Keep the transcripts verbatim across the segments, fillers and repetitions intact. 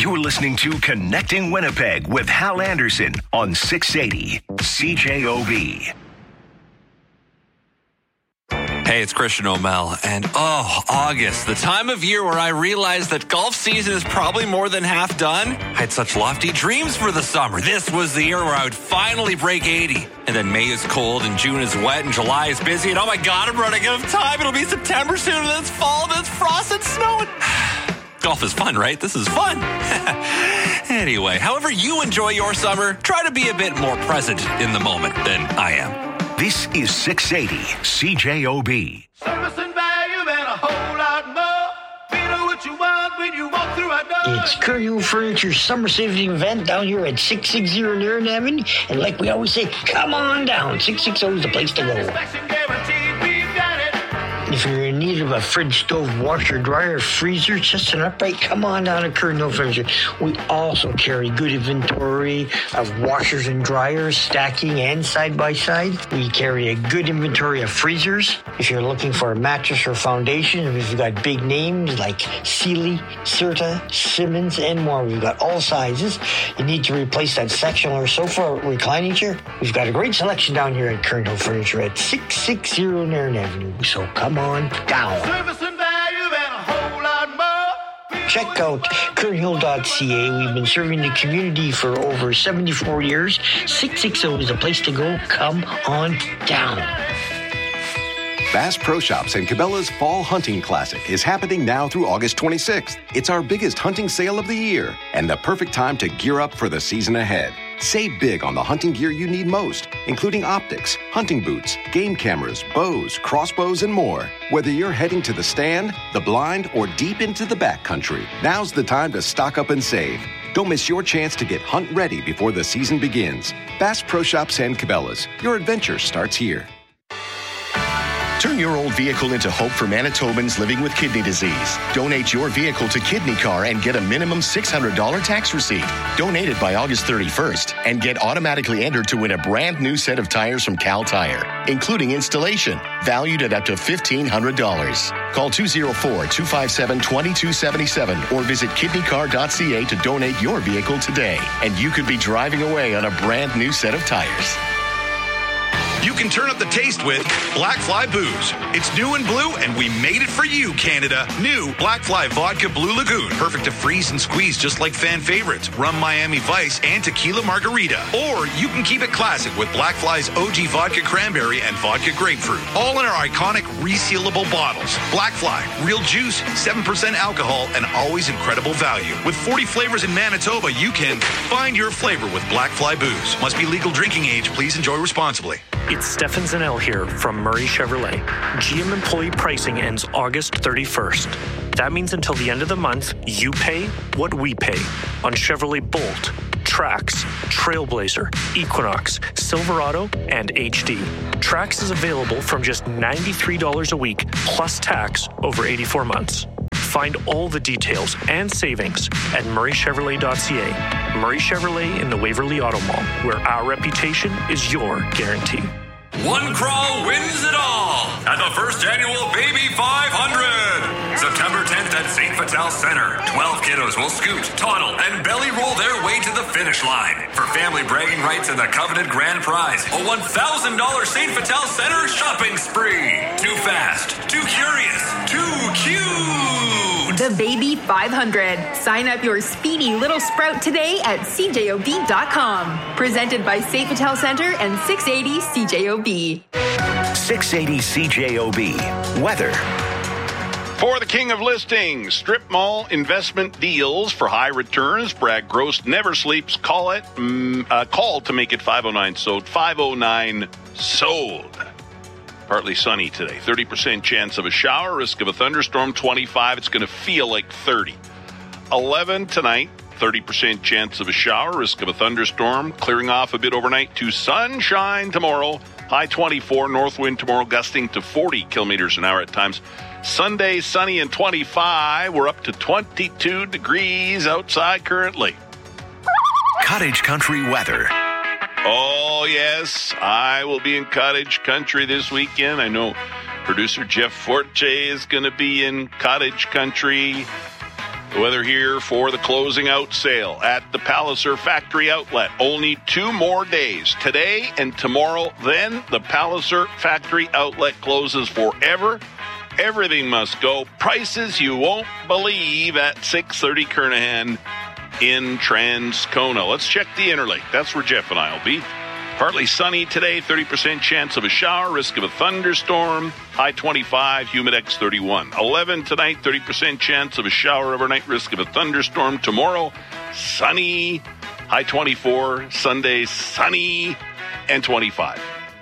You're listening to Connecting Winnipeg with Hal Anderson on six eighty C J O B. Hey, it's Christian O'Mell, and oh, August, the time of year where I realized that golf season is probably more than half done. I had such lofty dreams for the summer. This was the year where I would finally break eighty. And then May is cold, and June is wet, and July is busy, and oh my God, I'm running out of time. It'll be September soon, and then it's fall, and then it's frost and snow. And golf is fun, right? This is fun. Anyway, however you enjoy your summer, try to be a bit more present in the moment than I am. This is six eighty C J O B. Service and value and a whole lot more. We know what you want when you walk through our door. It's Curlew Furniture's summer saving event down here at six sixty Nairn Avenue. And like we always say, come on down. six sixty is the place to go. Inspection guaranteed, we've got it. If you're in need of a fridge, stove, washer, dryer, freezer, just an upright, come on down to Curlew Furniture. We also carry good inventory of washers and dryers, stacking and side-by-side. We carry a good inventory of freezers. If you're looking for a mattress or foundation, we've got big names like Sealy, Serta, Simmons, and more. We've got all sizes. You need to replace that sectional or sofa or reclining chair. We've got a great selection down here at Curlew Furniture at six sixty Nairn Avenue. So come on down. Service and value and a whole lot more. Check out kernhill dot c a. We've been serving the community for over seventy-four years. six sixty is a place to go. Come on down. Bass Pro Shops and Cabela's Fall Hunting Classic is happening now through August twenty-sixth. It's our biggest hunting sale of the year and the perfect time to gear up for the season ahead. Save big on the hunting gear you need most, including optics, hunting boots, game cameras, bows, crossbows, and more. Whether you're heading to the stand, the blind, or deep into the backcountry, now's the time to stock up and save. Don't miss your chance to get hunt ready before the season begins. Bass Pro Shops and Cabela's. Your adventure starts here. Turn your old vehicle into hope for Manitobans living with kidney disease. Donate your vehicle to Kidney Car and get a minimum six hundred dollars tax receipt. Donate it by August thirty-first and get automatically entered to win a brand new set of tires from Cal Tire, including installation, valued at up to fifteen hundred dollars. Call two oh four, two five seven, two two seven seven or visit kidney car dot c a to donate your vehicle today. And you could be driving away on a brand new set of tires. You can turn up the taste with Black Fly Booze. It's new and blue, and we made it for you, Canada. New Black Fly Vodka Blue Lagoon. Perfect to freeze and squeeze just like fan favorites, Rum Miami Vice, and Tequila Margarita. Or you can keep it classic with Black Fly's O G Vodka Cranberry and Vodka Grapefruit. All in our iconic resealable bottles. Black Fly, real juice, seven percent alcohol, and always incredible value. With forty flavors in Manitoba, you can find your flavor with Black Fly Booze. Must be legal drinking age. Please enjoy responsibly. It's Stefan Zanel here from Murray Chevrolet. G M employee pricing ends August thirty-first. That means until the end of the month, you pay what we pay on Chevrolet Bolt, Trax, Trailblazer, Equinox, Silverado, and H D. Trax is available from just ninety-three dollars a week plus tax over eighty-four months. Find all the details and savings at murray chevrolet dot c a. Murray Chevrolet in the Waverly Auto Mall, where our reputation is your guarantee. One crawl wins it all at the first annual Baby five hundred. September tenth at Saint Vital Center. twelve kiddos will scoot, toddle, and belly roll their way to the finish line. For family bragging rights and the coveted grand prize, a one thousand dollars Saint Vital Center shopping spree. Too fast, too curious, too cute. The Baby five hundred. Sign up your speedy little sprout today at c j o b dot com. Presented by Saint Vital Center and six eighty C J O B. six eighty C J O B. Weather. For the king of listings, strip mall investment deals for high returns. Brad Gross never sleeps. Call it, mm, uh, call to make it five oh nine sold. five oh nine sold. Partly sunny today. thirty percent chance of a shower. Risk of a thunderstorm, twenty-five. It's going to feel like thirty. eleven tonight. thirty percent chance of a shower. Risk of a thunderstorm. Clearing off a bit overnight to sunshine tomorrow. High twenty-four. North wind tomorrow gusting to forty kilometers an hour at times. Sunday, sunny and twenty-five. We're up to twenty-two degrees outside currently. Cottage Country weather. Oh, yes. I will be in Cottage Country this weekend. I know producer Jeff Forte is going to be in Cottage Country. The weather here for the closing out sale at the Palliser Factory Outlet. Only two more days, today and tomorrow. Then the Palliser Factory Outlet closes forever. Everything must go. Prices you won't believe at six thirty Kernahan in Transcona. Let's check the Interlake. That's where Jeff and I will be. Partly sunny today, thirty percent chance of a shower, risk of a thunderstorm, high twenty-five, humidex thirty-one. eleven tonight, thirty percent chance of a shower overnight, risk of a thunderstorm. Tomorrow, sunny, high twenty-four, Sunday, sunny, and twenty-five.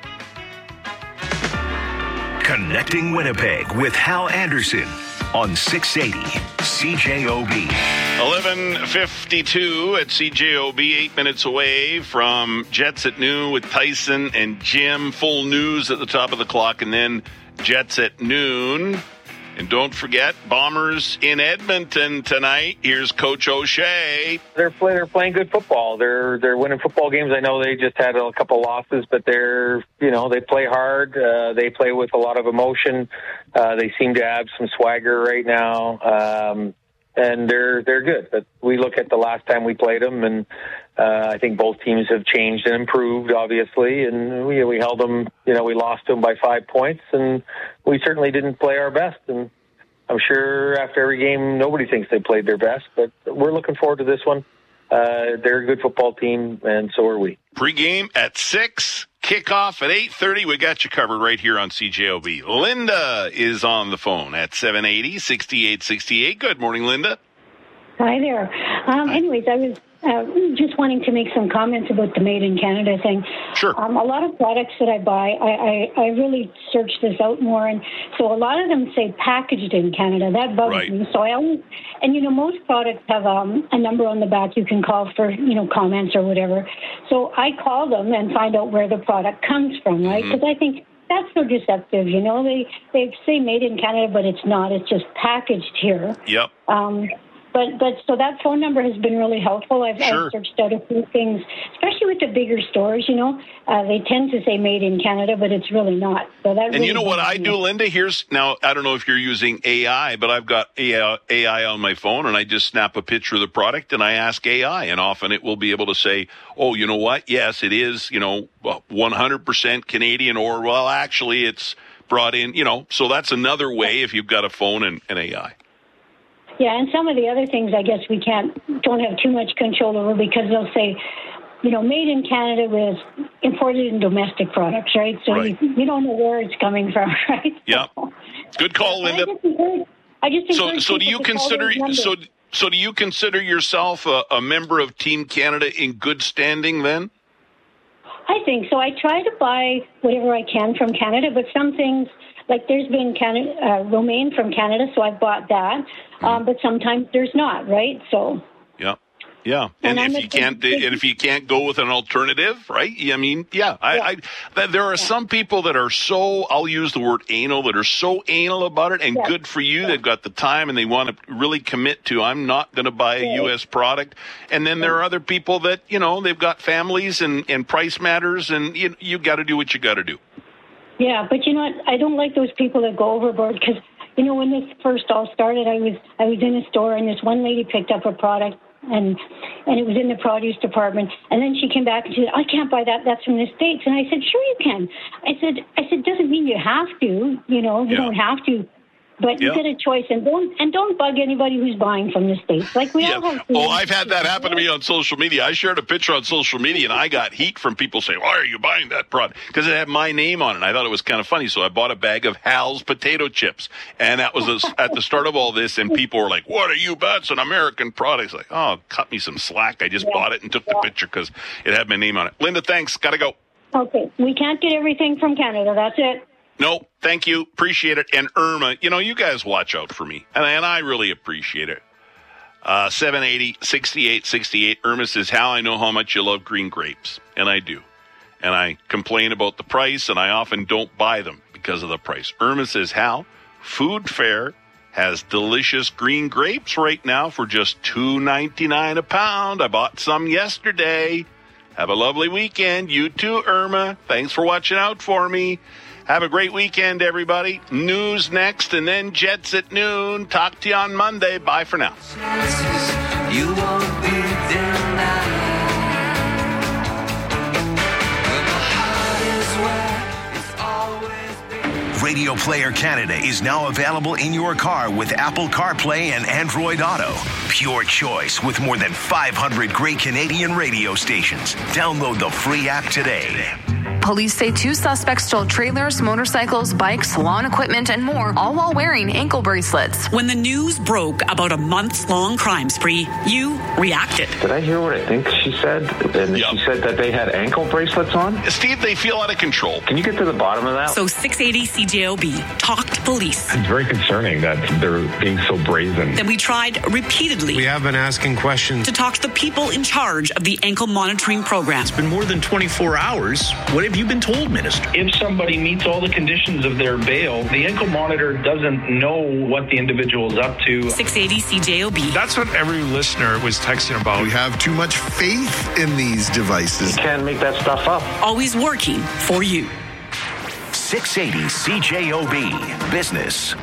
Connecting Winnipeg with Hal Anderson on six eighty C J O B. eleven fifty-two at C J O B, eight minutes away from Jets at noon with Tyson and Jim. Full news at the top of the clock, and then Jets at noon. And don't forget, Bombers in Edmonton tonight. Here's Coach O'Shea. They're play, they're playing good football. They're they're winning football games. I know they just had a couple losses, but they're you know they play hard. Uh, they play with a lot of emotion. Uh, they seem to have some swagger right now, um, and they're they're good. But we look at the last time we played them, and uh, I think both teams have changed and improved, obviously. And we we held them. You know, we lost them by five points, and we certainly didn't play our best. And I'm sure after every game, nobody thinks they played their best, but we're looking forward to this one. Uh, they're a good football team, and so are we. Pre-game at six, kickoff at eight thirty. We got you covered right here on C J O B. Linda is on the phone at seven eighty, sixty-eight sixty-eight. Good morning, Linda. Hi there. Um, anyways, I was uh, just wanting to make some comments about the Made in Canada thing. Sure. Um, a lot of products that I buy, I, I, I really search this out more, and so a lot of them say packaged in Canada. That bugs right. me. So I always, and you know, most products have um, a number on the back you can call for, you know, comments or whatever. So I call them and find out where the product comes from, right? Because mm-hmm. I think that's so deceptive, you know. They they say Made in Canada, but it's not. It's just packaged here. Yep. Um, But but so that phone number has been really helpful. I've, sure. I've searched out a few things, especially with the bigger stores. You know, uh, they tend to say "Made in Canada," but it's really not. So that. And really you know what I me. do, Linda? Here's now. I don't know if you're using A I, but I've got A I on my phone, and I just snap a picture of the product and I ask A I, and often it will be able to say, "Oh, you know what? Yes, it is. You know, one hundred percent Canadian," or "Well, actually, it's brought in." You know, so that's another way if you've got a phone and an A I. Yeah, and some of the other things I guess we can't, don't have too much control over because they'll say, you know, made in Canada with imported and domestic products, right? So right. You, you don't know where it's coming from, right? Yeah. Good call, Linda. I just encourage, I just so, so do you consider so so do you consider yourself a, a member of Team Canada in good standing then? I think so. I try to buy whatever I can from Canada, but some things, like there's been Canada, uh, romaine from Canada, so I've bought that. Um, but sometimes there's not, right? So. Yeah, yeah. And, and if you can't, big, and if you can't go with an alternative, right? I mean, yeah. I, yeah. I there are yeah. some people that are so, I'll use the word anal, that are so anal about it, and yeah. good for you. Yeah. They've got the time, and they want to really commit to, I'm not going to buy a yeah. U S product. And then there are other people that, you know, they've got families, and, and price matters, and you you got to do what you got to do. Yeah, but you know what? I don't like those people that go overboard because, you know, when this first all started, I was I was in a store and this one lady picked up a product and and it was in the produce department, and then she came back and she said, "I can't buy that. That's from the States." And I said, "Sure you can." I said, "I said doesn't mean you have to. You know, you yeah. don't have to." But you yeah. get a choice, and don't and don't bug anybody who's buying from the States. Like we yeah. all have. Oh, I've had that happen to me on social media. I shared a picture on social media, and I got heat from people saying, "Why are you buying that product?" Because it had my name on it. I thought it was kind of funny, so I bought a bag of Hal's potato chips, and that was a, at the start of all this. And people were like, "What are you? That's an American product." It's like, oh, cut me some slack. I just yeah. bought it and took yeah. the picture because it had my name on it. Linda, thanks. Gotta go. Okay, we can't get everything from Canada. That's it. No, thank you. Appreciate it. And Irma, you know, you guys watch out for me. And, and I really appreciate it. Uh, seven eighty, sixty-eight sixty-eight. Irma says, "Hal, I know how much you love green grapes." And I do. And I complain about the price, and I often don't buy them because of the price. Irma says, "Hal, Food Fair has delicious green grapes right now for just two ninety-nine a pound. I bought some yesterday. Have a lovely weekend. You too, Irma. Thanks for watching out for me." Have a great weekend, everybody. News next, and then Jets at noon. Talk to you on Monday. Bye for now. You won't be denied. Radio Player Canada is now available in your car with Apple CarPlay and Android Auto. Pure choice with more than five hundred great Canadian radio stations. Download the free app today. Police say two suspects stole trailers, motorcycles, bikes, salon equipment, and more, all while wearing ankle bracelets. When the news broke about a months-long crime spree, you reacted. Did I hear what I think she said? And yep. She said that they had ankle bracelets on? Steve, they feel out of control. Can you get to the bottom of that? So six eighty C J O B talked police. It's very concerning that they're being so brazen. Then we tried repeatedly. We have been asking questions. To talk to the people in charge of the ankle monitoring program. It's been more than twenty-four hours. What have you been told, Minister? If somebody meets all the conditions of their bail, the ankle monitor doesn't know what the individual is up to. six eighty C J O B. That's what every listener was texting about. We have too much faith in these devices. You can't make that stuff up. Always working for you. six eighty C J O B Business.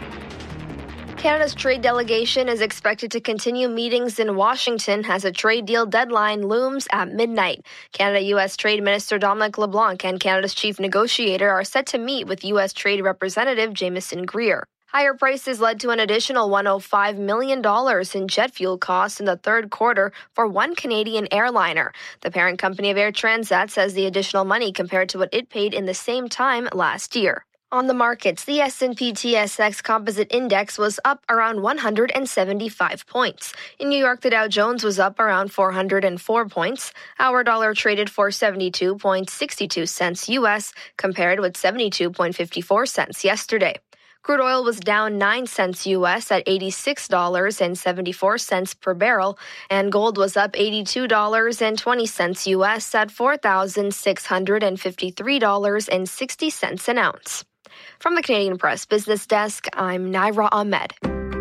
Canada's trade delegation is expected to continue meetings in Washington as a trade deal deadline looms at midnight. Canada-U S Trade Minister Dominic LeBlanc and Canada's chief negotiator are set to meet with U S Trade Representative Jameson Greer. Higher prices led to an additional one hundred five million dollars in jet fuel costs in the third quarter for one Canadian airliner. The parent company of Air Transat says the additional money compared to what it paid in the same time last year. On the markets, the S and P T S X Composite Index was up around one hundred seventy-five points. In New York, the Dow Jones was up around four hundred four points. Our dollar traded for seventy-two point six two cents U S, compared with seventy-two point five four cents yesterday. Crude oil was down nine cents U S at eighty-six dollars and seventy-four cents per barrel, and gold was up eighty-two dollars and twenty cents U S at four thousand six hundred fifty-three dollars and sixty cents an ounce. From the Canadian Press Business Desk, I'm Naira Ahmed.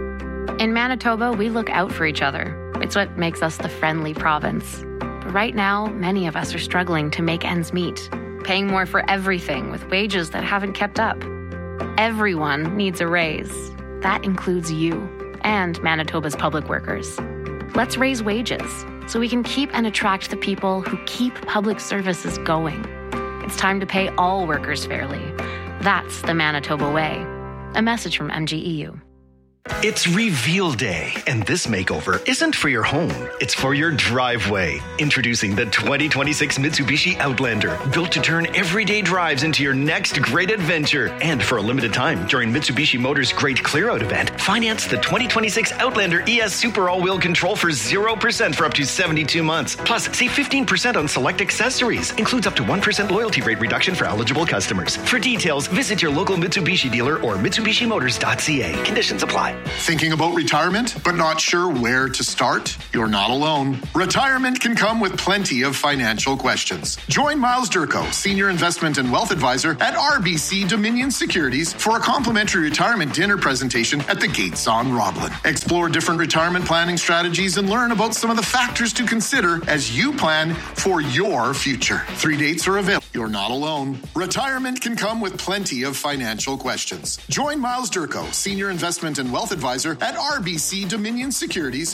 In Manitoba, we look out for each other. It's what makes us the friendly province. But right now, many of us are struggling to make ends meet, paying more for everything with wages that haven't kept up. Everyone needs a raise. That includes you and Manitoba's public workers. Let's raise wages so we can keep and attract the people who keep public services going. It's time to pay all workers fairly. That's the Manitoba way. A message from M G E U. It's Reveal Day, and this makeover isn't for your home, it's for your driveway. Introducing the twenty twenty-six Mitsubishi Outlander, built to turn everyday drives into your next great adventure. And for a limited time, during Mitsubishi Motors' Great Clear Out event, finance the twenty twenty-six Outlander E S Super All-Wheel Control for zero percent for up to seventy-two months. Plus, save fifteen percent on select accessories. Includes up to one percent loyalty rate reduction for eligible customers. For details, visit your local Mitsubishi dealer or Mitsubishi Motors dot C A. Conditions apply. Thinking about retirement, but not sure where to start? You're not alone. Retirement can come with plenty of financial questions. Join Miles Durko, Senior Investment and Wealth Advisor at R B C Dominion Securities, for a complimentary retirement dinner presentation at the Gates on Roblin. Explore different retirement planning strategies and learn about some of the factors to consider as you plan for your future. Three dates are available. You're not alone. Retirement can come with plenty of financial questions. Join Miles Durko, Senior Investment and Wealth Advisor at R B C Dominion Securities,